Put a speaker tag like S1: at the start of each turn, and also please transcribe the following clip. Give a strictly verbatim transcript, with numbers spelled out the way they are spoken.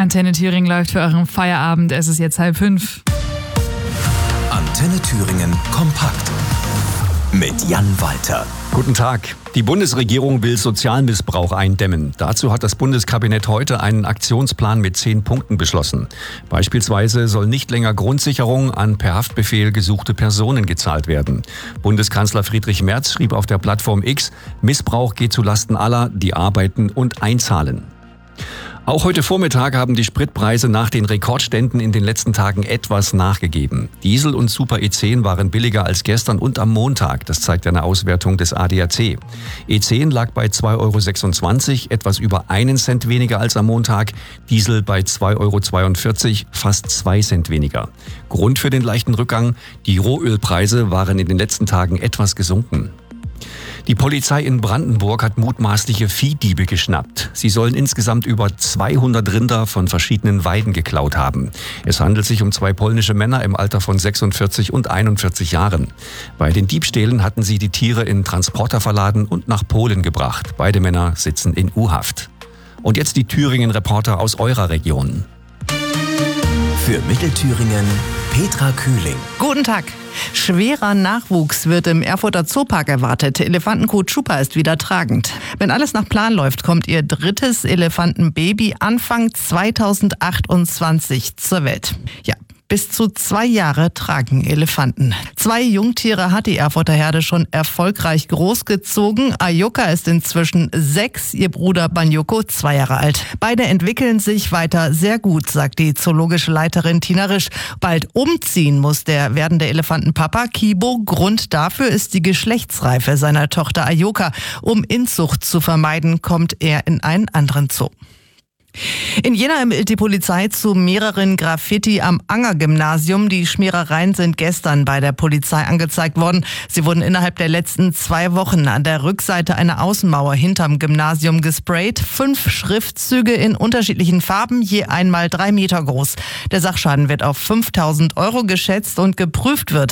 S1: Antenne Thüringen läuft für euren Feierabend. Es ist jetzt halb fünf.
S2: Antenne Thüringen kompakt mit Jan Walter.
S3: Guten Tag. Die Bundesregierung will Sozialmissbrauch eindämmen. Dazu hat das Bundeskabinett heute einen Aktionsplan mit zehn Punkten beschlossen. Beispielsweise soll nicht länger Grundsicherung an per Haftbefehl gesuchte Personen gezahlt werden. Bundeskanzler Friedrich Merz schrieb auf der Plattform X, Missbrauch geht zulasten aller, die arbeiten und einzahlen. Auch heute Vormittag haben die Spritpreise nach den Rekordständen in den letzten Tagen etwas nachgegeben. Diesel und Super E zehn waren billiger als gestern und am Montag. Das zeigt eine Auswertung des A D A C. E zehn lag bei zwei Euro sechsundzwanzig, etwas über einen Cent weniger als am Montag. Diesel bei zwei Euro zweiundvierzig, fast zwei Cent weniger. Grund für den leichten Rückgang: die Rohölpreise waren in den letzten Tagen etwas gesunken. Die Polizei in Brandenburg hat mutmaßliche Viehdiebe geschnappt. Sie sollen insgesamt über zweihundert Rinder von verschiedenen Weiden geklaut haben. Es handelt sich um zwei polnische Männer im Alter von sechsundvierzig und einundvierzig Jahren. Bei den Diebstählen hatten sie die Tiere in Transporter verladen und nach Polen gebracht. Beide Männer sitzen in U-Haft. Und jetzt die Thüringen-Reporter aus eurer Region.
S2: Für Mittelthüringen Petra Kühling.
S4: Guten Tag. Schwerer Nachwuchs wird im Erfurter Zoopark erwartet. Elefantenkuh Chupa ist wieder tragend. Wenn alles nach Plan läuft, kommt ihr drittes Elefantenbaby Anfang zweitausendachtundzwanzig zur Welt. Ja. Bis zu zwei Jahre tragen Elefanten. Zwei Jungtiere hat die Erfurter Herde schon erfolgreich großgezogen. Ayoka ist inzwischen sechs, ihr Bruder Banyoko zwei Jahre alt. Beide entwickeln sich weiter sehr gut, sagt die zoologische Leiterin Tina Risch. Bald umziehen muss der werdende Elefantenpapa Kibo. Grund dafür ist die Geschlechtsreife seiner Tochter Ayoka. Um Inzucht zu vermeiden, kommt er in einen anderen Zoo. In Jena ermittelt die Polizei zu mehreren Graffiti am Anger-Gymnasium. Die Schmierereien sind gestern bei der Polizei angezeigt worden. Sie wurden innerhalb der letzten zwei Wochen an der Rückseite einer Außenmauer hinterm Gymnasium gesprayt. Fünf Schriftzüge in unterschiedlichen Farben, je einmal drei Meter groß. Der Sachschaden wird auf fünftausend Euro geschätzt und geprüft wird